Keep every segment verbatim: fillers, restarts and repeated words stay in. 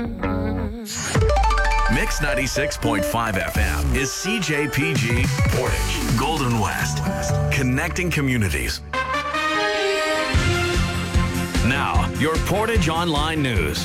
Mix ninety-six point five F M is C J P G Portage, Golden West, connecting communities. Now, your Portage Online News.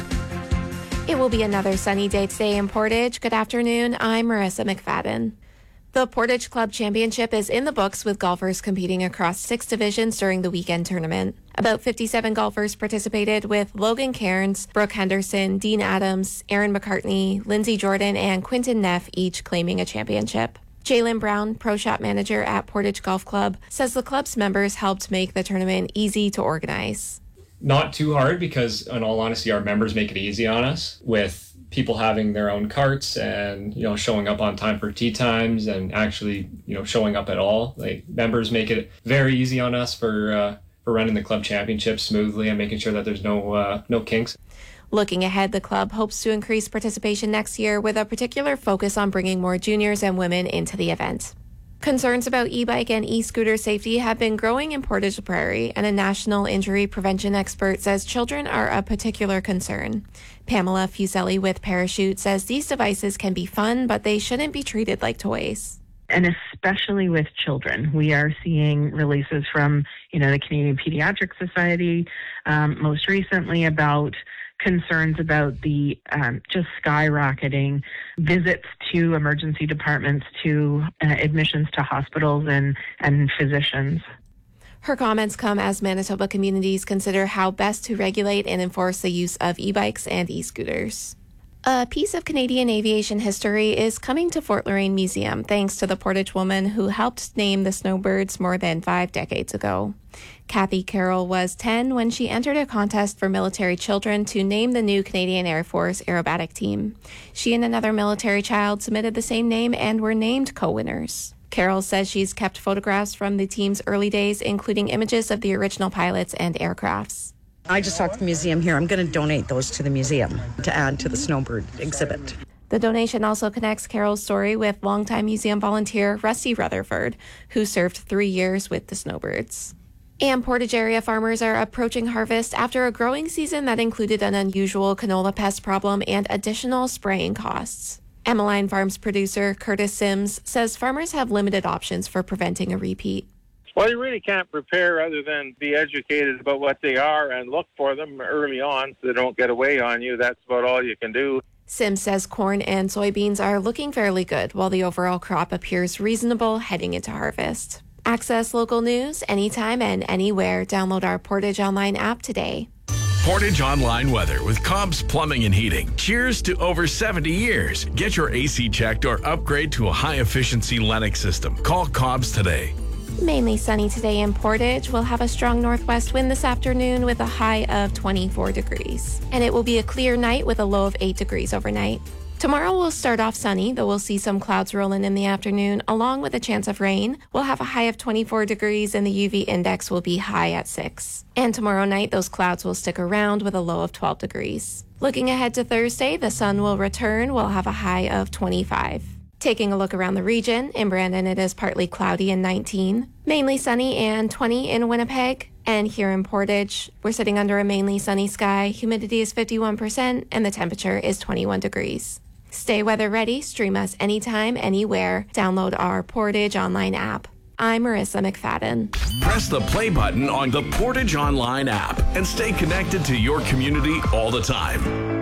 It will be another sunny day today in Portage. Good afternoon. I'm Marissa McFadden. The Portage Club Championship is in the books with golfers competing across six divisions during the weekend tournament. About fifty-seven golfers participated, with Logan Cairns, Brooke Henderson, Dean Adams, Aaron McCartney, Lindsay Jordan, and Quinton Neff each claiming a championship. Jalen Brown, pro shop manager at Portage Golf Club, says the club's members helped make the tournament easy to organize. Not too hard, because in all honesty, our members make it easy on us with people having their own carts and, you know, showing up on time for tee times and actually, you know, showing up at all. Like, members make it very easy on us for uh, for running the club championship smoothly and making sure that there's no uh, no kinks. Looking ahead, the club hopes to increase participation next year with a particular focus on bringing more juniors and women into the event. Concerns about e-bike and e-scooter safety have been growing in Portage la Prairie, and a national injury prevention expert says children are a particular concern. Pamela Fuselli with Parachute says these devices can be fun, but they shouldn't be treated like toys. And especially with children, we are seeing releases from, you know, the Canadian Pediatric Society, um, most recently about concerns about the um, just skyrocketing visits to emergency departments, to uh, admissions to hospitals and, and physicians. Her comments come as Manitoba communities consider how best to regulate and enforce the use of e-bikes and e-scooters. A piece of Canadian aviation history is coming to Fort Loraine Museum thanks to the Portage woman who helped name the snowbirds more than five decades ago. Kathy Carroll was ten when she entered a contest for military children to name the new Canadian Air Force aerobatic team. She and another military child submitted the same name and were named co-winners. Carroll says she's kept photographs from the team's early days, including images of the original pilots and aircrafts. I just talked to the museum here. I'm going to donate those to the museum to add to the snowbird exhibit. The donation also connects Carol's story with longtime museum volunteer Rusty Rutherford, who served three years with the snowbirds. And Portage area farmers are approaching harvest after a growing season that included an unusual canola pest problem and additional spraying costs. Emmeline Farms producer Curtis Sims says farmers have limited options for preventing a repeat. Well, you really can't prepare other than be educated about what they are and look for them early on so they don't get away on you. That's about all you can do. Sims says corn and soybeans are looking fairly good, while the overall crop appears reasonable heading into harvest. Access local news anytime and anywhere. Download our Portage Online app today. Portage Online weather with Cobb's Plumbing and Heating. Cheers to over seventy years. Get your A C checked or upgrade to a high-efficiency Lennox system. Call Cobb's today. Mainly sunny today in Portage. We'll have a strong northwest wind this afternoon with a high of twenty-four degrees. And it will be a clear night with a low of eight degrees overnight. Tomorrow will start off sunny, though we'll see some clouds roll in in the afternoon, along with a chance of rain. We'll have a high of twenty-four degrees and the U V index will be high at six. And tomorrow night, those clouds will stick around with a low of twelve degrees. Looking ahead to Thursday, the sun will return. We'll have a high of twenty-five. Taking a look around the region, in Brandon it is partly cloudy and nineteen, mainly sunny and twenty in Winnipeg. And here in Portage, we're sitting under a mainly sunny sky, humidity is fifty-one percent, and the temperature is twenty-one degrees. Stay weather ready, stream us anytime, anywhere. Download our Portage Online app. I'm Marissa McFadden. Press the play button on the Portage Online app and stay connected to your community all the time.